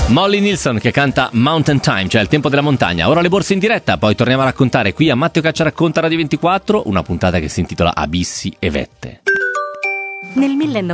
Molly Nilsson che canta Mountain Time, cioè il tempo della montagna. Ora le borse in diretta, poi torniamo a raccontare qui a Matteo Caccia racconta Radio 24 una puntata che si intitola Abissi e vette. Nel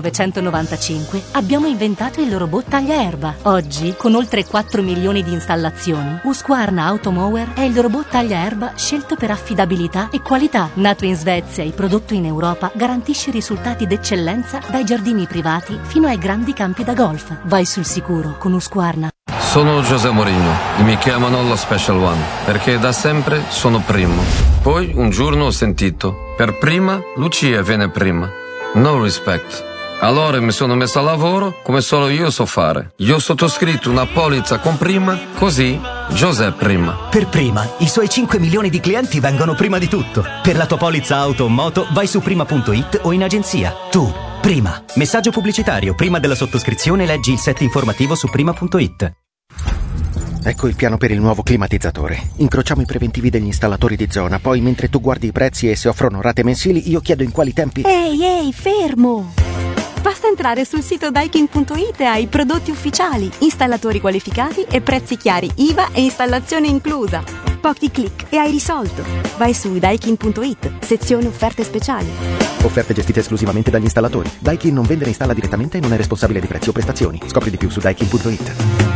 1995 abbiamo inventato il robot tagliaerba. Oggi, con oltre 4 milioni di installazioni, Husqvarna Automower è il robot tagliaerba scelto per affidabilità e qualità. Nato in Svezia e prodotto in Europa, garantisce risultati d'eccellenza dai giardini privati fino ai grandi campi da golf. Vai sul sicuro con Husqvarna. Sono José Mourinho e mi chiamano lo Special One perché da sempre sono primo. Poi un giorno ho sentito: per prima Lucia viene prima. No respect. Allora mi sono messo a lavoro come solo io so fare. Io ho sottoscritto una polizza con prima, così José prima. Per prima, i suoi 5 milioni di clienti vengono prima di tutto. Per la tua polizza auto o moto vai su prima.it o in agenzia. Tu, prima. Messaggio pubblicitario. Prima della sottoscrizione leggi il set informativo su prima.it. Ecco il piano per il nuovo climatizzatore. Incrociamo i preventivi degli installatori di zona, poi mentre tu guardi i prezzi e se offrono rate mensili, io chiedo in quali tempi... Ehi, fermo! Basta entrare sul sito Daikin.it e hai prodotti ufficiali, installatori qualificati e prezzi chiari, IVA e installazione inclusa. Pochi click e hai risolto. Vai su Daikin.it, sezione offerte speciali. Offerte gestite esclusivamente dagli installatori. Daikin non vende e installa direttamente e non è responsabile di prezzi o prestazioni. Scopri di più su Daikin.it.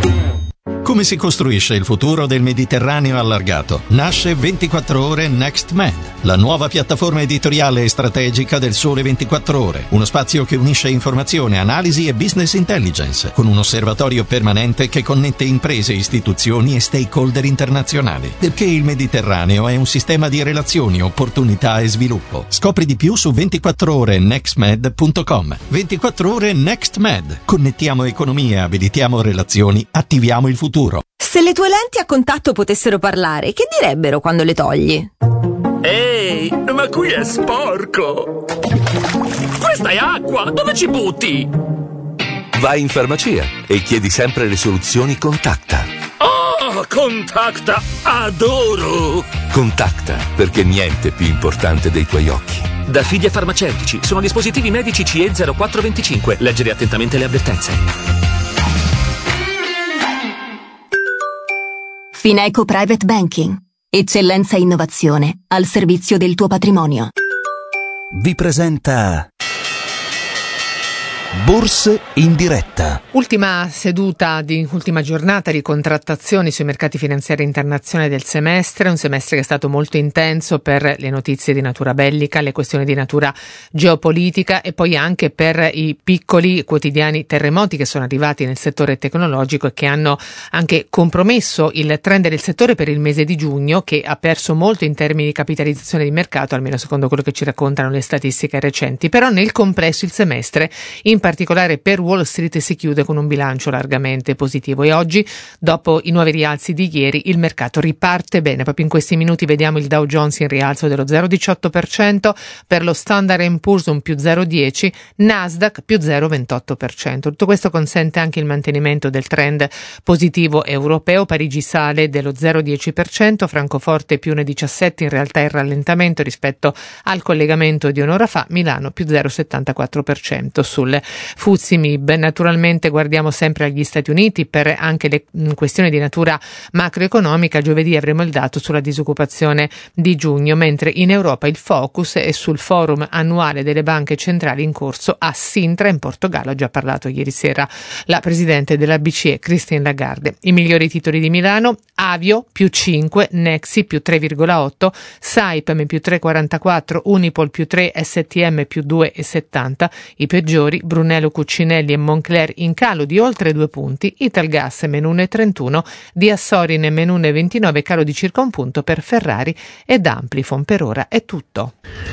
Come si costruisce il futuro del Mediterraneo allargato? Nasce 24 Ore Next Med, la nuova piattaforma editoriale e strategica del Sole 24 Ore. Uno spazio che unisce informazione, analisi e business intelligence, con un osservatorio permanente che connette imprese, istituzioni e stakeholder internazionali. Perché il Mediterraneo è un sistema di relazioni, opportunità e sviluppo. Scopri di più su 24orenextmed.com. 24 Ore Next Med. Connettiamo economie, abilitiamo relazioni, attiviamo il futuro. Se le tue lenti a contatto potessero parlare, che direbbero quando le togli? Ehi, ma qui è sporco! Questa è acqua! Dove ci butti? Vai in farmacia e chiedi sempre le soluzioni Contacta. Oh, Contacta! Adoro! Contacta, perché niente è più importante dei tuoi occhi. Da Fidia Farmaceutici sono dispositivi medici CE 0425. Leggere attentamente le avvertenze. Fineco Private Banking. Eccellenza e innovazione al servizio del tuo patrimonio. Vi presenta Borse in diretta. Ultima giornata di contrattazioni sui mercati finanziari internazionali del semestre, un semestre che è stato molto intenso per le notizie di natura bellica, le questioni di natura geopolitica e poi anche per i piccoli quotidiani terremoti che sono arrivati nel settore tecnologico e che hanno anche compromesso il trend del settore per il mese di giugno, che ha perso molto in termini di capitalizzazione di mercato, almeno secondo quello che ci raccontano le statistiche recenti. Però nel complesso il semestre, in particolare per Wall Street, si chiude con un bilancio largamente positivo e oggi, dopo i nuovi rialzi di ieri, il mercato riparte bene. Proprio in questi minuti vediamo il Dow Jones in rialzo dello 0,18%, per lo Standard & Poor's un più 0,10%, Nasdaq più 0,28%. Tutto questo consente anche il mantenimento del trend positivo europeo. Parigi sale dello 0,10%, Francoforte più 1,17%, in realtà il rallentamento rispetto al collegamento di un'ora fa, Milano più 0,74% sul FTSE MIB. Naturalmente guardiamo sempre agli Stati Uniti per anche le questioni di natura macroeconomica. Giovedì avremo il dato sulla disoccupazione di giugno, mentre in Europa il focus è sul forum annuale delle banche centrali in corso a Sintra in Portogallo. Ha già parlato ieri sera la presidente della BCE Christine Lagarde. I migliori titoli di Milano: Avio più 5, Nexi più 3,8, Saipem più 3,44, Unipol più 3, STM più 2,70. I peggiori Brunello Cucinelli e Moncler in calo di oltre 2 punti, Italgas meno 1,31, Diassorin meno 1,29, calo di circa un punto per Ferrari ed Amplifon. Per ora è tutto.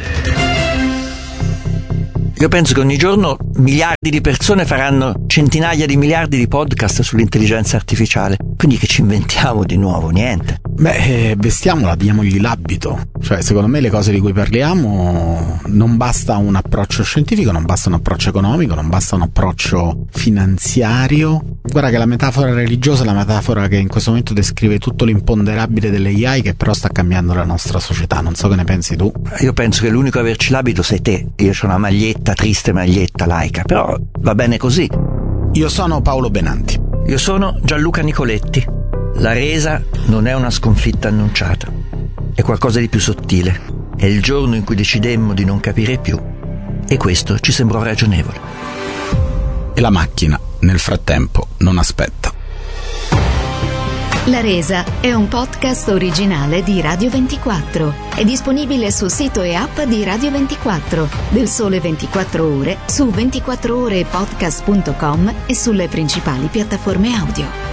Io penso che ogni giorno miliardi di persone faranno centinaia di miliardi di podcast sull'intelligenza artificiale. Quindi che ci inventiamo di nuovo? Niente. Vestiamola, diamogli l'abito. Cioè, secondo me le cose di cui parliamo non basta un approccio scientifico, non basta un approccio economico, non basta un approccio finanziario. Guarda che la metafora religiosa è la metafora che in questo momento descrive tutto l'imponderabile delle AI, che però sta cambiando la nostra società. Non so che ne pensi tu. Io penso che l'unico a averci l'abito sei te. Io ho una maglietta, triste maglietta laica, però va bene così. Io sono Paolo Benanti Io sono Gianluca Nicoletti. La resa non è una sconfitta annunciata, è qualcosa di più sottile. È il giorno in cui decidemmo di non capire più, e questo ci sembrò ragionevole. E la macchina, nel frattempo, non aspetta. La Resa è un podcast originale di Radio 24. È disponibile sul sito e app di Radio 24, del Sole 24 Ore, su 24orepodcast.com e sulle principali piattaforme audio.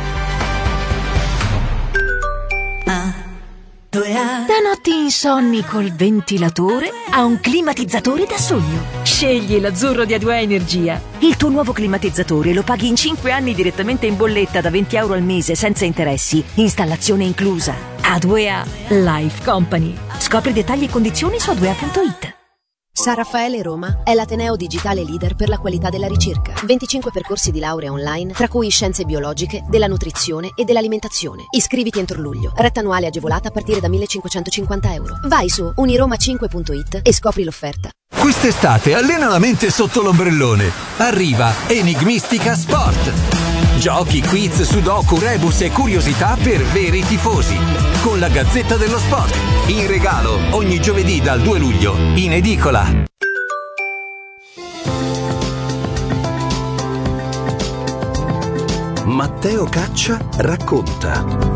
Da notti insonni col ventilatore a un climatizzatore da sogno. Scegli l'azzurro di A2A Energia. Il tuo nuovo climatizzatore lo paghi in 5 anni direttamente in bolletta da €20 al mese senza interessi. Installazione inclusa. A2A Life Company. Scopri dettagli e condizioni su A2A.it. San Raffaele Roma è l'ateneo digitale leader per la qualità della ricerca. 25 percorsi di laurea online, tra cui scienze biologiche, della nutrizione e dell'alimentazione. Iscriviti entro luglio. Retta annuale agevolata a partire da €1.550. Vai su uniroma5.it e scopri l'offerta. Quest'estate allena la mente sotto l'ombrellone. Arriva Enigmistica Sport. Giochi, quiz, sudoku, rebus e curiosità per veri tifosi. Con la Gazzetta dello Sport. In regalo ogni giovedì dal 2 luglio in edicola. Matteo Caccia racconta.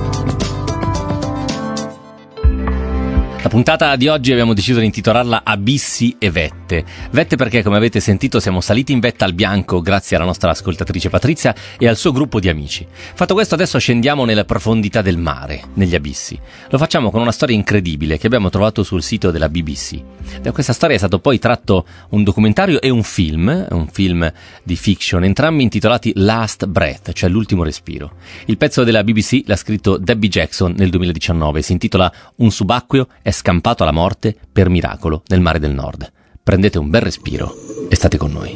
La puntata di oggi abbiamo deciso di intitolarla Abissi e Vette. Vette perché, come avete sentito, siamo saliti in vetta al bianco grazie alla nostra ascoltatrice Patrizia e al suo gruppo di amici. Fatto questo, adesso scendiamo nelle profondità del mare, negli abissi. Lo facciamo con una storia incredibile che abbiamo trovato sul sito della BBC. Da questa storia è stato poi tratto un documentario e un film di fiction, entrambi intitolati Last Breath, cioè l'ultimo respiro. Il pezzo della BBC l'ha scritto Debbie Jackson nel 2019, si intitola Un subacqueo è scampato alla morte per miracolo nel mare del nord. Prendete un bel respiro e state con noi.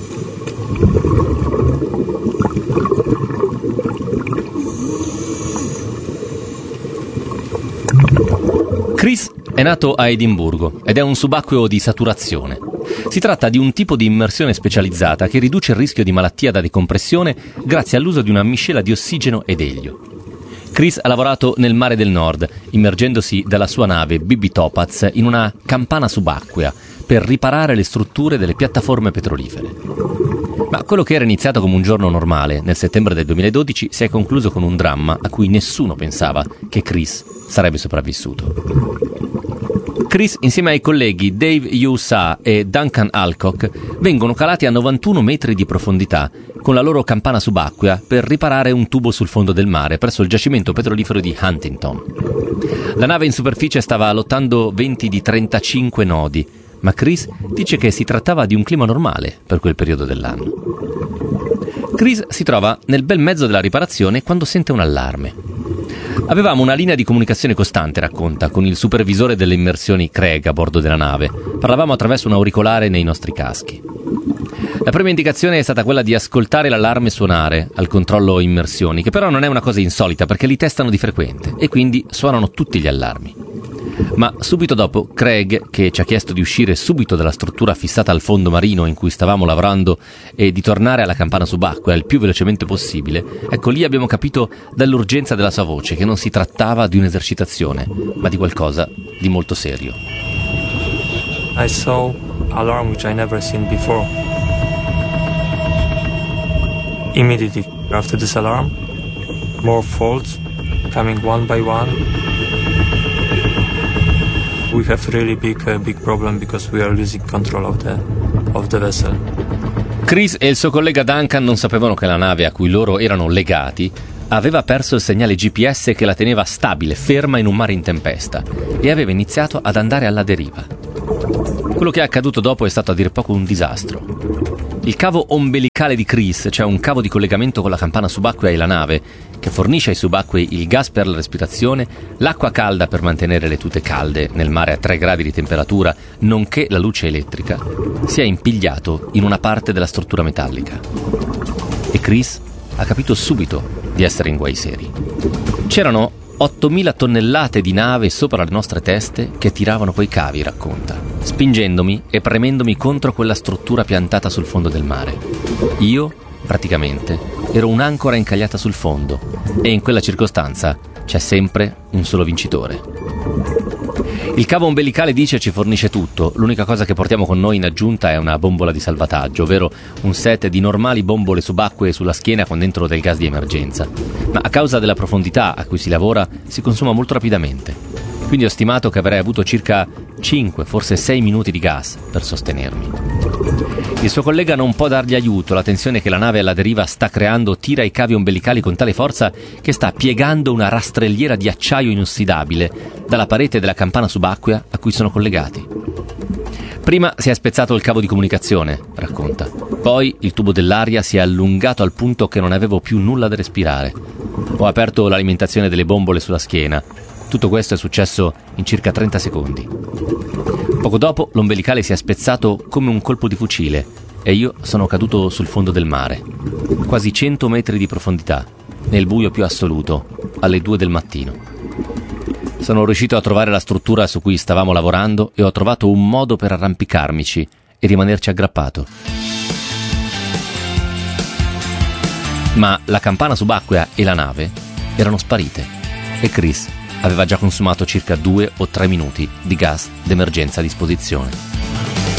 Chris è nato a Edimburgo ed è un subacqueo di saturazione. Si tratta di un tipo di immersione specializzata che riduce il rischio di malattia da decompressione grazie all'uso di una miscela di ossigeno ed elio. Chris ha lavorato nel mare del nord, immergendosi dalla sua nave BB Topaz in una campana subacquea per riparare le strutture delle piattaforme petrolifere. Ma quello che era iniziato come un giorno normale nel settembre del 2012 si è concluso con un dramma a cui nessuno pensava che Chris sarebbe sopravvissuto. Chris, insieme ai colleghi Dave Yousa e Duncan Alcock, vengono calati a 91 metri di profondità con la loro campana subacquea per riparare un tubo sul fondo del mare presso il giacimento petrolifero di Huntington. La nave in superficie stava lottando venti di 35 nodi, ma Chris dice che si trattava di un clima normale per quel periodo dell'anno. Chris si trova nel bel mezzo della riparazione quando sente un allarme. Avevamo una linea di comunicazione costante, racconta, con il supervisore delle immersioni Craig a bordo della nave. Parlavamo attraverso un auricolare nei nostri caschi. La prima indicazione è stata quella di ascoltare l'allarme suonare al controllo immersioni, che però non è una cosa insolita perché li testano di frequente e quindi suonano tutti gli allarmi. Ma subito dopo Craig, che ci ha chiesto di uscire subito dalla struttura fissata al fondo marino in cui stavamo lavorando e di tornare alla campana subacquea il più velocemente possibile, ecco lì abbiamo capito dall'urgenza della sua voce che non si trattava di un'esercitazione, ma di qualcosa di molto serio. I saw alarm which I never seen before. Immediately after this alarm, more faults coming one by one. We have really big problem because we are losing control of the vessel. Chris e il suo collega Duncan non sapevano che la nave a cui loro erano legati aveva perso il segnale GPS che la teneva stabile, ferma in un mare in tempesta, e aveva iniziato ad andare alla deriva. Quello che è accaduto dopo è stato a dir poco un disastro. Il cavo ombelicale di Chris, cioè un cavo di collegamento con la campana subacquea e la nave, che fornisce ai subacquei il gas per la respirazione, l'acqua calda per mantenere le tute calde nel mare a 3 gradi di temperatura, nonché la luce elettrica, si è impigliato in una parte della struttura metallica. E Chris ha capito subito di essere in guai seri. C'erano 8.000 tonnellate di nave sopra le nostre teste che tiravano quei cavi, racconta, spingendomi e premendomi contro quella struttura piantata sul fondo del mare. Io, praticamente, ero un'ancora incagliata sul fondo e in quella circostanza c'è sempre un solo vincitore. Il cavo ombelicale, dice, ci fornisce tutto. L'unica cosa che portiamo con noi in aggiunta è una bombola di salvataggio, ovvero un set di normali bombole subacquee sulla schiena con dentro del gas di emergenza. Ma a causa della profondità a cui si lavora si consuma molto rapidamente. Quindi ho stimato che avrei avuto circa 5, forse 6 minuti di gas per sostenermi. Il suo collega non può dargli aiuto, la tensione che la nave alla deriva sta creando tira i cavi ombelicali con tale forza che sta piegando una rastrelliera di acciaio inossidabile dalla parete della campana subacquea a cui sono collegati. Prima si è spezzato il cavo di comunicazione, racconta. Poi il tubo dell'aria si è allungato al punto che non avevo più nulla da respirare. Ho aperto l'alimentazione delle bombole sulla schiena. Tutto questo è successo in circa 30 secondi. Poco dopo l'ombelicale si è spezzato come un colpo di fucile e io sono caduto sul fondo del mare. Quasi 100 metri di profondità, nel buio più assoluto, alle 2 del mattino. Sono riuscito a trovare la struttura su cui stavamo lavorando e ho trovato un modo per arrampicarmici e rimanerci aggrappato. Ma la campana subacquea e la nave erano sparite e Chris aveva già consumato circa 2 o 3 minuti di gas d'emergenza a disposizione.